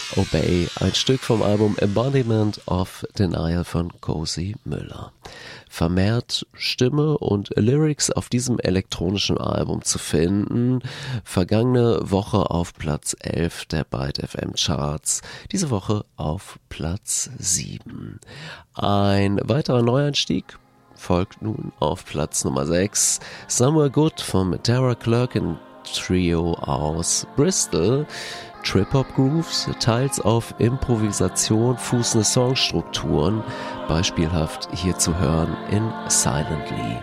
Obey, ein Stück vom Album Embodiment of Denial von Cozy Müller. Vermehrt Stimme und Lyrics auf diesem elektronischen Album zu finden. Vergangene Woche auf Platz 11 der Byte FM Charts, diese Woche auf Platz 7. Ein weiterer Neueinstieg folgt nun auf Platz Nummer 6. Somewhere Good vom Tara Clerkin Trio aus Bristol. Trip-Hop-Grooves, teils auf Improvisation fußende Songstrukturen, beispielhaft hier zu hören in Silently.